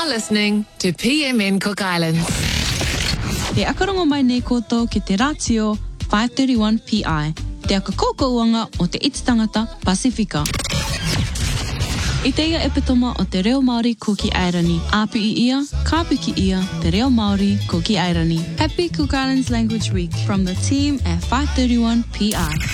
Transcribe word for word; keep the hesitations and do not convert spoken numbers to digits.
You're listening to P M N Cook Islands. Te akarongo mai nei koutou ki te ratio five thirty-one P I, te akakokouanga o te itatangata Pasifika. I teia epitoma o te reo Māori ko ki Airani. Api i ia, kāpiki ia, te reo Māori ko ki Airani. Happy Cook Islands Language Week from the team at five thirty-one P I.